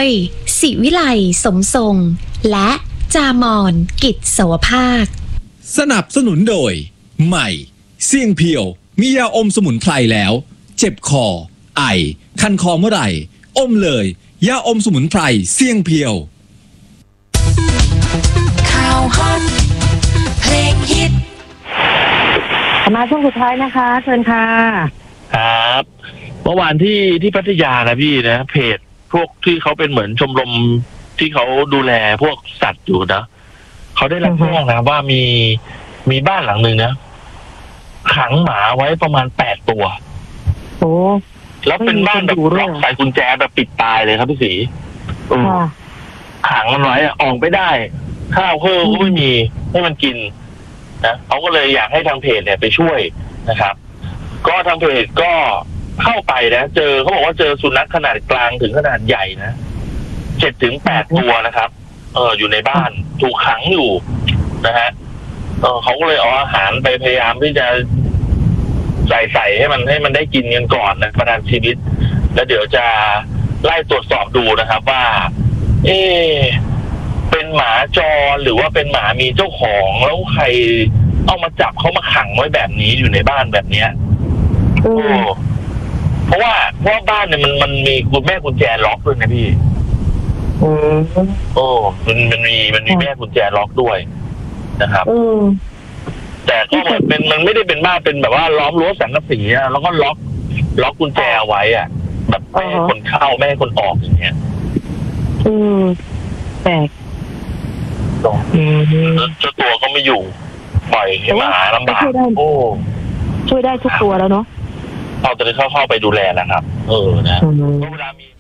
ศิวิไลสมทรงและจามอนกิจสวภาคสนับสนุนโดยใหม่เสี่ยงเพียวมียาอมสมุนไพรแล้วเจ็บคอไอคันคอเมื่อไหร่อมเลยยาอมสมุนไพรเสี่ยงเพียวข่าวฮอตเพลงฮิตมาช่วงสุดท้ายนะคะเชิญค่ะครับเมื่อวานที่พัทยานะพี่นะเพจพวกที่เขาเป็นเหมือนชมรมที่เขาดูแลพวกสัตว์อยู่นะเขาได้รับแจ้งนะว่ามีบ้านหลังหนึ่งนะขังหมาไว้ประมาณ8 ตัวโอ้แล้วเป็นบ้านแบบล็อกใส่กุญแจแบบปิดตายเลยครับพี่ศรีขังมันไว้ออกไม่ได้ข้าวเพิ่มก็ไม่มีให้มันกินนะเขาก็เลยอยากให้ทางเพจเนี่ยไปช่วยนะครับก็ทางเพจก็เข้าไปนะเจอเขาบอกว่าเจอสุนัขขนาดกลางถึงขนาดใหญ่นะ7 ถึง 8 ตัวนะครับอยู่ในบ้านถูกขังอยู่นะฮะเขาก็เลยเอาอาหารไปพยายามที่จะใส่ให้มันได้กินกันก่อนนะประทังชีวิตแล้วเดี๋ยวจะไล่ตรวจสอบดูนะครับว่าเป็นหมาจรหรือว่าเป็นหมามีเจ้าของแล้วใครเอามาจับเขามาขังไว้แบบนี้อยู่ในบ้านแบบเนี้ยเพราะว่าบ้านเนี่ยมันมีคุณแม่กุญแจล็อกด้วยนะพี่มันมีแม่กุญแจล็อกด้วยนะครับแต่ก็เหมือนมันไม่ได้เป็นบ้านเป็นแบบว่าล้อมรั้วสังกะสีแล้วก็ล็อกกุญแจไว้อ่ะแบบไม่ให้คนเข้าไม่ให้คนออกอย่างเงี้ยแปลกเจ้าตัวก็ไม่อยู่ปล่อยให้หมาลำบากช่วยได้ทุกตัวแล้วเนาะเราจะเข้าไปดูแลนะครับนะเวลามี